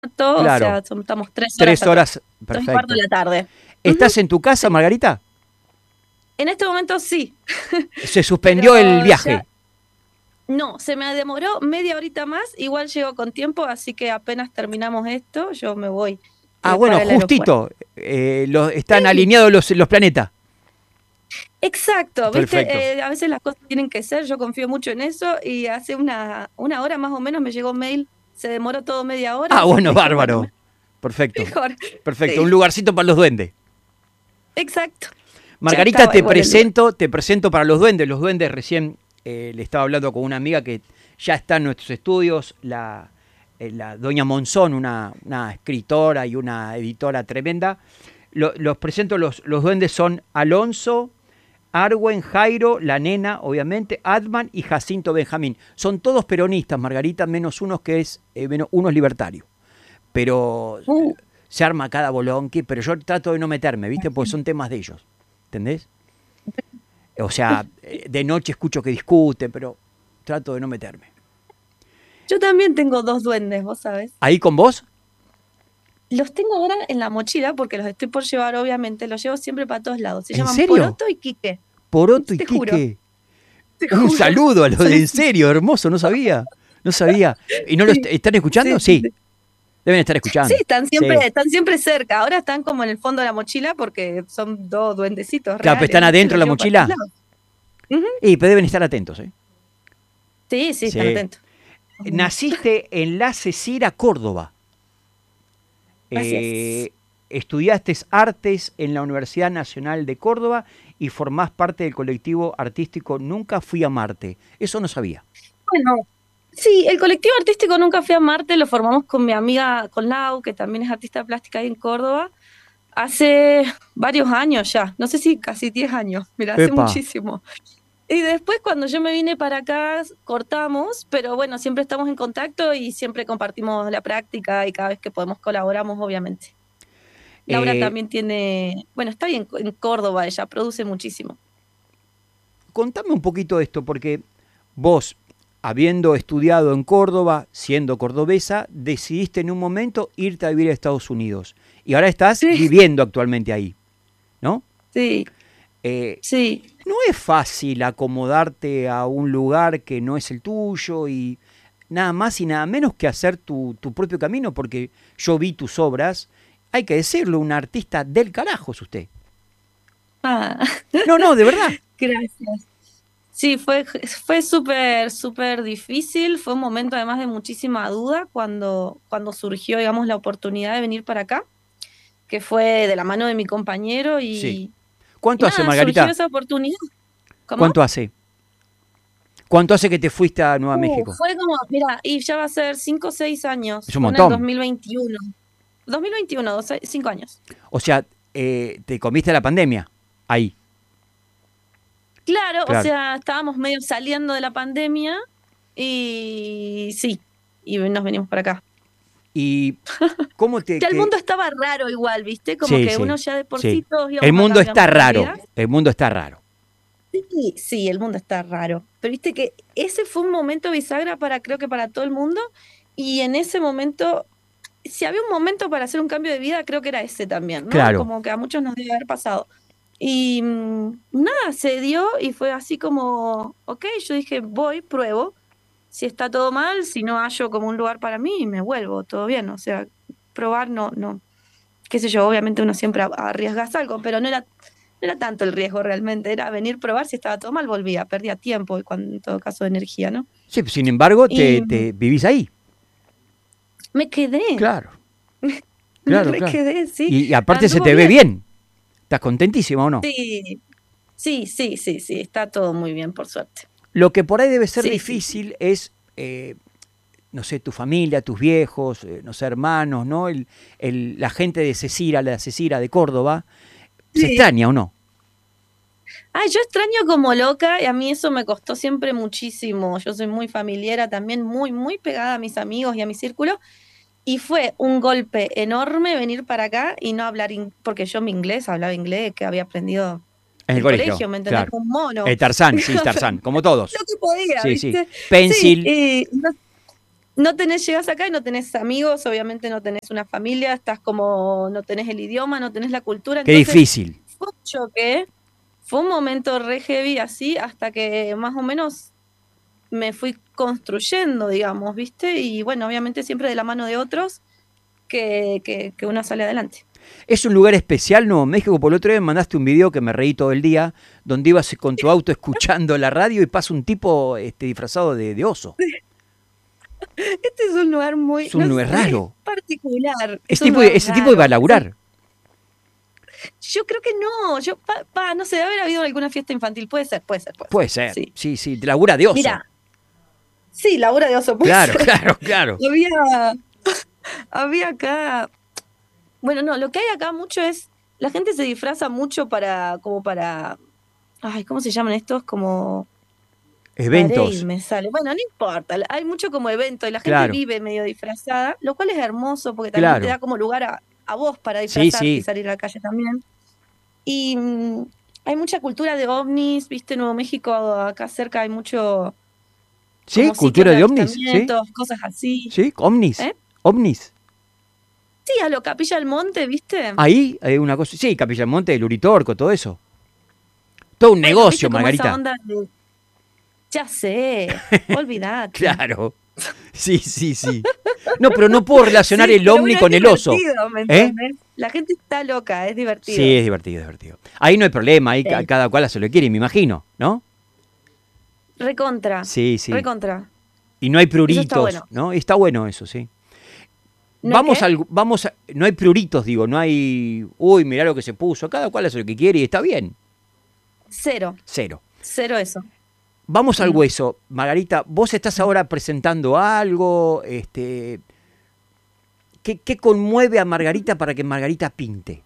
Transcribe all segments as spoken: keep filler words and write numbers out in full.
o Claro. sea, son- estamos tres horas Tres acá, horas, dos y cuarto perfecto. de la tarde. Ujú. ¿Estás en tu casa, Margarita? En este momento sí, Se suspendió el pero ya viaje. no, se me demoró media horita más, igual llego con tiempo, así que apenas terminamos esto, yo me voy Ah, eh, bueno, para el aeropuerto. justito. Eh, lo- están Sí, alineados los, los planetas. exacto, Perfecto. viste, Eh, a veces las cosas tienen que ser, yo confío mucho en eso y hace una, una hora más o menos me llegó mail, se demoró todo media hora, Ah, así que bueno, dije, bueno, bárbaro. me- Perfecto. mejor. Perfecto. Un Sí, lugarcito para los duendes. exacto. Ya Margarita, estaba te igual el lugar. presento, te presento para los duendes. Los duendes recién eh, le estaba hablando con una amiga que ya está en nuestros estudios, la, eh, la doña Monzón, una, una escritora y una editora tremenda. Lo- los presento, los, los duendes son Alonso, Arwen, Jairo, la nena, obviamente, Adman y Jacinto Benjamín. Son todos peronistas, Margarita, menos uno que es, eh, menos, uno es libertario. Pero Uh, eh, se arma cada bolonqui, pero yo trato de no meterme, ¿viste? Porque son temas de ellos, ¿entendés? O sea, eh, de noche escucho que discuten, pero trato de no meterme. yo también tengo dos duendes, vos sabés. ¿Ahí con vos? Los tengo ahora en la mochila porque los estoy por llevar, obviamente, los llevo siempre para todos lados. Se ¿En llaman serio? Poroto y Quique. Poroto y Te juro, Quique. te Un juro. saludo a los Son de En así. Serio, hermoso, no sabía. No sabía. ¿Y no lo est- Sí, están escuchando? sí, sí, Sí, sí. deben estar Sí, escuchando. están siempre, Sí. están siempre cerca. Ahora están como en el fondo de la mochila porque son dos duendecitos Claro, pero reales, están ¿viste? adentro de Los la llevo para todos mochila. lados. Ujú. Y pero deben estar atentos, ¿eh? Sí, sí, están Sí. atentos. Ujú. Naciste en La Cesira, Córdoba. Así es. Eh, estudiaste artes en la Universidad Nacional de Córdoba y formás parte del colectivo artístico Nunca Fui a Marte. Eso no sabía. Bueno, sí, el colectivo artístico Nunca Fui a Marte lo formamos con mi amiga, con Lau, que también es artista plástica ahí en Córdoba, hace varios años ya, no sé si casi diez años, mira, hace Epa. muchísimo. Y después cuando yo me vine para acá cortamos, pero bueno, siempre estamos en contacto y siempre compartimos la práctica y cada vez que podemos colaboramos, obviamente. Laura Eh, también tiene, bueno, está bien en Córdoba, ella produce muchísimo. contame un poquito de esto, porque vos, habiendo estudiado en Córdoba, siendo cordobesa, decidiste en un momento irte a vivir a Estados Unidos. Y ahora estás Sí, viviendo actualmente ahí, ¿no? sí, Eh, sí. no es fácil acomodarte a un lugar que no es el tuyo y nada más y nada menos que hacer tu, tu propio camino, porque yo vi tus obras, hay que decirlo, un artista del carajo es usted. Ah, No, no, de verdad. gracias. Sí, fue, fue súper, súper difícil, fue un momento además de muchísima duda cuando, cuando surgió, digamos, la oportunidad de venir para acá, que fue de la mano de mi compañero Sí. y, y ¿Cuánto hace, nada, surgió Margarita? esa oportunidad. ¿Cómo? ¿Cuánto hace? ¿Cuánto hace que te fuiste a Nueva Uh, México? fue como, mira, y ya va a ser cinco o seis años, Es un fue en el montón. dos mil veintiuno. dos mil veintiuno, doce cinco años. O sea, eh, te comiste la pandemia ahí, Claro, o claro. sea, estábamos medio saliendo de la pandemia y sí, y nos venimos para acá. ¿Y cómo te...? Ya el Que... mundo estaba raro igual, ¿viste? Como Sí, que sí, uno ya de por sí sí. todos El íbamos a mundo cambiar está nuestras raro, vidas. el mundo está raro. Sí, sí, el mundo está raro. Pero viste que ese fue un momento bisagra para, creo que para todo el mundo. Y en ese momento, si había un momento para hacer un cambio de vida, creo que era ese también, ¿no? Claro. Como que a muchos nos debe haber pasado. Y mm, nada, se dio y fue así como, ok, yo dije, voy, pruebo. Si está todo mal, si no hallo como un lugar para mí, me vuelvo, todo bien. O sea, probar no, no, qué sé yo, obviamente uno siempre a- arriesgas algo, pero no era, no era tanto el riesgo realmente, era venir, probar, si estaba todo mal, volvía, perdía tiempo y cuando, en todo caso de energía, ¿no? Sí, sin embargo, te, Y te vivís ahí. me quedé, Claro, me claro, re claro. quedé, sí, Y, y aparte se anduvo te ve bien. bien. ¿Estás contentísima o no? Sí, sí, sí, sí, sí, está todo muy bien, por suerte. Lo que por ahí debe ser Sí, sí, sí. difícil es, eh, no sé, tu familia, tus viejos, eh, no sé, hermanos, ¿no? El, el- la gente de Cesira, la Cesira de Córdoba, ¿se Sí. extraña o no? Ah, yo extraño como loca y a mí eso me costó siempre muchísimo. Yo soy muy familiera también, muy, muy pegada a mis amigos y a mi círculo. Y fue un golpe enorme venir para acá y no hablar, in- porque yo mi inglés, hablaba inglés, que había aprendido En el del colegio, colegio, ¿me entendés? claro. Como un mono. Eh, Tarzán, sí, Tarzán, como Lo todos. que podía, Sí, sí. ¿viste? Sí, Pencil, y no, no tenés, llegas acá y no tenés amigos, obviamente no tenés una familia, estás como, no tenés el idioma, no tenés la cultura, Qué entonces difícil. fue un choque, fue un momento re heavy así, hasta que más o menos me fui construyendo, digamos, ¿viste? Y bueno, obviamente siempre de la mano de otros que, que, que uno sale adelante. Es un lugar especial, Nuevo México. Por el otro día me mandaste un video que me reí todo el día, donde ibas con tu auto escuchando la radio y pasa un tipo este, disfrazado de, de oso. Este es un lugar muy, Es un no lugar sé, es raro. particular, es Ese un tipo, lugar ese tipo iba a raro. Es un- laburar. yo creo que no, yo, pa, pa, no sé, debe haber habido alguna fiesta infantil, puede ser, puede ser, puede ser, Puede ser. sí. Sí, sí, labura de oso. Mira, sí, labura de oso, puede Claro, ser. claro, claro. Había, había acá, bueno, no, lo que hay acá mucho es, la gente se disfraza mucho para, como para, ay, ¿cómo se llaman estos? Como parade Eventos. me sale. Bueno, no importa, hay mucho como evento y la gente Claro, vive medio disfrazada, lo cual es hermoso porque también te claro. da como lugar a, a vos para Sí, disfrazarte y sí. salir a la calle también. Y mm, hay mucha cultura de ovnis, viste, Nuevo México, acá cerca hay mucho Sí, como sitios cultura de de ovnis. Sí, avistamientos, cosas así. sí, ovnis. ¿Eh? Ovnis. Sí, a lo Capilla del Monte, ¿viste? Ahí hay una cosa. Sí, Capilla del Monte, el Uritorco, todo eso. Todo un Bueno, negocio, viste como esa Margarita. onda de, ya sé, olvídate. Claro. Sí, sí, sí. No, pero no puedo relacionar Sí, el pero ovni bueno, es con el oso. divertido, ¿me ¿Eh? entendés? La gente está loca, es Sí, divertido. es divertido, es divertido. Ahí no hay problema, ahí ca- Sí. cada cual hace lo que quiere, me imagino, ¿no? Recontra, Sí, sí. recontra. Y no hay Eso está pruritos, bueno. ¿no? Está bueno eso, sí. ¿No hay Vamos qué? al, vamos a- no hay pruritos, digo, no hay, uy, mirá lo que se puso, cada cual hace lo que quiere y está bien, Cero, cero. cero eso. Vamos al Mm. hueso, Margarita, vos estás ahora presentando algo, este, ¿qué, qué conmueve a Margarita para que Margarita pinte?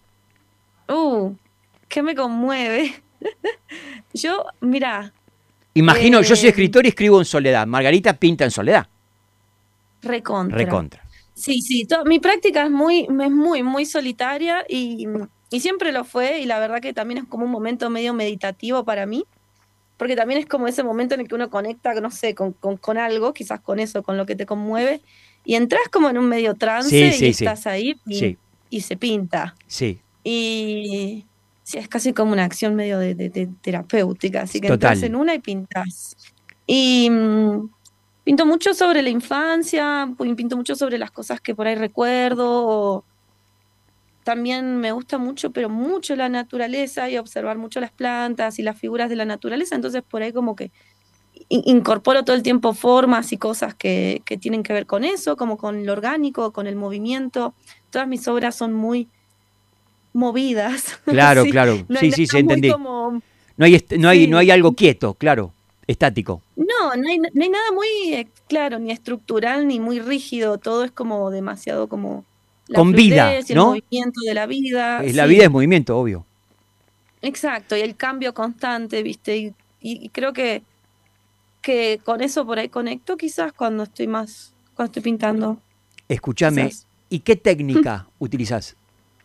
Uh, ¿qué me conmueve? Yo, mira, Imagino, yo soy eh, escritor y escribo en soledad, Margarita pinta en soledad, recontra. recontra. Sí, sí, to- mi práctica es muy, es muy, muy solitaria y, y siempre lo fue y la verdad que también es como un momento medio meditativo para mí, porque también es como ese momento en el que uno conecta, no sé, con, con, con algo, quizás con eso, con lo que te conmueve, y entras como en un medio Sí, trance y sí, sí, estás ahí y, sí, y se pinta. sí, Y sí, es casi como una acción medio de, de- de terapéutica, así que entras total. en una y pintas. Y mm, pinto mucho sobre la infancia, pu- pinto mucho sobre las cosas que por ahí recuerdo. o También me gusta mucho, pero mucho la naturaleza y observar mucho las plantas y las figuras de la naturaleza, entonces por ahí como que in- incorporo todo el tiempo formas y cosas que, que tienen que ver con eso, como con lo orgánico, con el movimiento. Todas mis obras son muy movidas, Claro, sí, claro, no hay sí, sí, se nada muy entendí. como, No hay, est- no hay, no hay sí, algo quieto, claro, estático. no, no hay, no hay nada muy, eh, claro, ni estructural ni muy rígido, todo es como demasiado como la Con vida, fluidez y el ¿no? movimiento de la vida, Eh, La vida es sí, movimiento, obvio. exacto, y el cambio constante, ¿viste? Y, y- y creo que, que con eso por ahí conecto quizás cuando estoy más, cuando estoy pintando, Escúchame, quizás. ¿y qué técnica utilizás?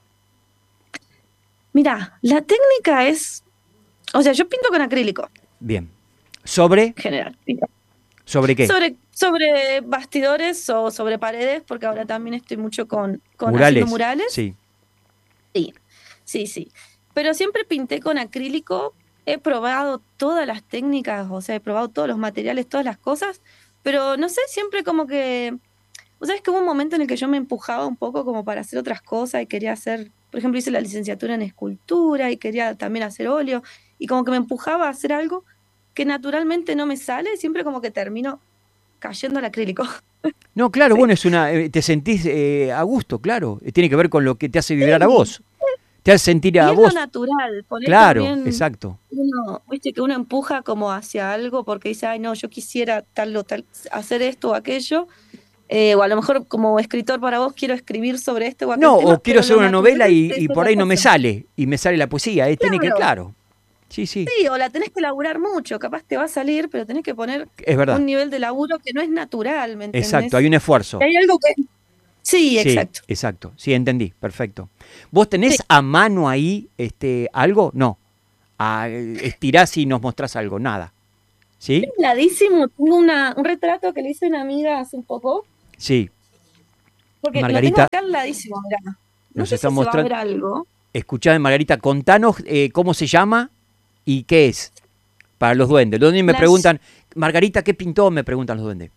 Mira, la técnica es, o sea, yo pinto con acrílico, Bien. ¿Sobre? en general. ¿Sobre qué? Sobre, sobre bastidores o sobre paredes, porque ahora también estoy mucho con, con haciendo ¿Murales? murales. Sí. Sí, sí, sí. Pero siempre pinté con acrílico. He probado todas las técnicas, o sea, he probado todos los materiales, todas las cosas, pero no sé, siempre como que, o sea, es que hubo un momento en el que yo me empujaba un poco como para hacer otras cosas y quería hacer, por ejemplo, hice la licenciatura en escultura y quería también hacer óleo y como que me empujaba a hacer algo que naturalmente no me sale, siempre como que termino cayendo al acrílico. No, claro, Sí. bueno, es una, eh, te sentís eh, a gusto, claro. Eh, Tiene que ver con lo que te hace vibrar a Sí, vos. Te hace sentir y a es lo vos. natural, por ahí Claro, también exacto. uno, viste que uno empuja como hacia algo porque dice, ay no, yo quisiera tal o tal, hacer esto o aquello, eh, o a lo mejor como escritor para vos quiero escribir sobre este o aquel No, tema, o quiero pero hacer lo una natural novela y, es y por otra ahí no me cosa. sale. Y me sale la poesía. Eh, tiene que, Claro, claro. Sí, sí, sí, o la tenés que laburar mucho, capaz te va a salir, pero tenés que poner es verdad. un nivel de laburo que no es natural, ¿me Exacto, hay entendés? un Y esfuerzo. hay algo que... Sí, Sí, exacto. exacto. Sí, entendí. Perfecto. ¿Vos Sí. tenés a mano ahí este, algo? No. Ah, eh, estirás y nos mostrás algo. Nada. ¿Sí? Ladísimo, tengo una, un retrato que le hice a una amiga hace un poco, Sí. porque lo tengo Margarita acá al ladísimo, mirá. No nos sé está si se va a ver mostrando. algo. Escuchame, Margarita, contanos eh, cómo se llama y qué es para los duendes. Los duendes me La, preguntan, Margarita, ¿qué pintó? Me preguntan los duendes.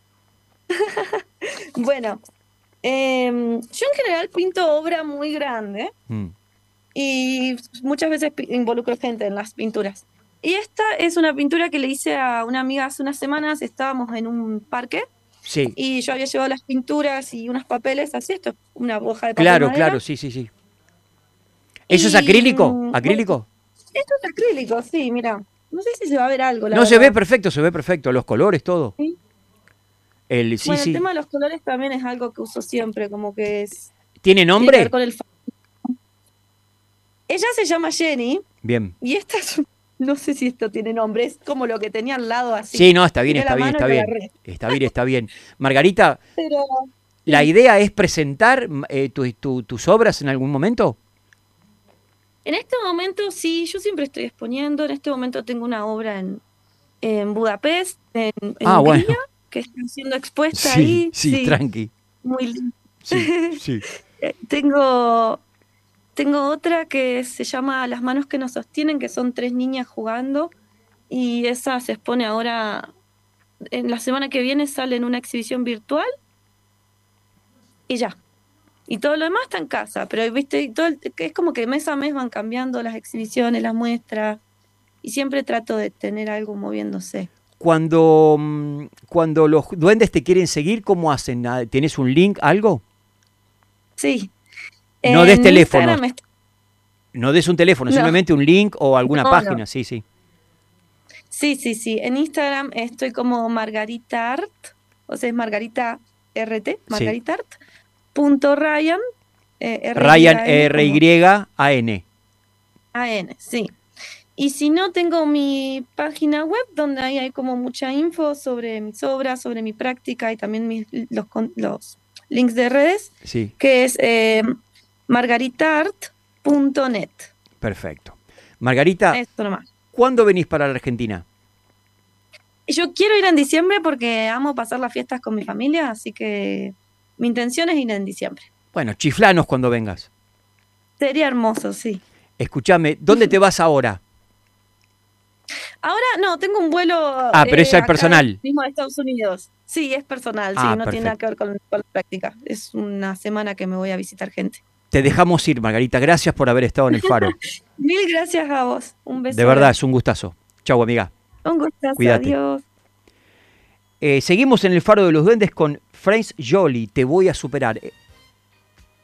bueno, eh, yo en general pinto obra muy grande Mm. y muchas veces pi- involucro gente en las pinturas. Y esta es una pintura que le hice a una amiga hace unas semanas, estábamos en un parque Sí, y yo había llevado las pinturas y unos papeles, así esto, una hoja de papel claro, madera. claro, sí, sí, sí. ¿Eso es Y acrílico? mm, bueno, ¿Acrílico? esto es acrílico, sí, mira. No sé si se va a ver algo, la No, se ve verdad. perfecto, se ve perfecto. Los colores, todo. ¿Sí? El, sí, Bueno, el sí. tema de los colores también es algo que uso siempre, como que es, ¿Tiene tiene que ver nombre? con el... fa- Ella se llama Jenny Bien. y esta es, no sé si esto tiene nombre, es como lo que tenía al lado así. Sí, no, está bien, Tiré está la bien, mano y está lo bien. agarré. Está bien, está bien. Margarita, Pero ¿la sí. idea es presentar eh, tu- tu- tus obras en algún momento? En este momento sí, yo siempre estoy exponiendo. En este momento tengo una obra en, en Budapest, en, en Ah, Hungría, bueno. que está siendo expuesta Sí, ahí. sí, Sí, tranqui. muy linda. Sí, sí. Eh, Tengo, tengo otra que se llama Las manos que nos sostienen, que son tres niñas jugando, y esa se expone ahora, en la semana que viene sale en una exhibición virtual y ya. Y todo lo demás está en casa, pero viste, y todo el- que es como que mes a mes van cambiando las exhibiciones, las muestras, y siempre trato de tener algo moviéndose. Cuando, mm, cuando los duendes te quieren seguir, ¿cómo hacen? Ah, ¿Tienes un link, algo? Sí, No des en teléfonos, Instagram está, no des un teléfono, no, simplemente un link o alguna no, no. página, sí, sí. Sí, sí, sí. En Instagram estoy como Margarita Art, o sea, es Margarita R T, Sí. Margarita Art, punto Ryan, eh, Ryan, R-Y-A-N, como R-Y-A-N. A N, sí. Y si no, tengo mi página web donde ahí hay como mucha info sobre mis obras, sobre mi práctica y también mis, los, con- los links de redes, Sí, que es eh, margarita art punto net. perfecto. Margarita, Esto nomás. ¿cuándo venís para la Argentina? Yo quiero ir en diciembre porque amo pasar las fiestas con mi familia, así que mi intención es ir en diciembre. Bueno, chiflanos cuando vengas. Sería hermoso, sí. Escúchame, ¿dónde te vas ahora? Ahora no, tengo un vuelo Ah, pero eso eh, es el acá personal. mismo de Estados Unidos. Sí, es personal, sí, Ah, no tiene nada que perfecto. ver con, con la práctica. Es una semana que me voy a visitar gente. Te dejamos ir, Margarita. Gracias por haber estado en el Faro. Mil gracias a vos. Un De beso verdad, grande. es un gustazo. Chau, amiga. Un gustazo. Cuídate. Adiós. Eh, seguimos en el Faro de los Duendes con Franz Joly. Te voy a superar.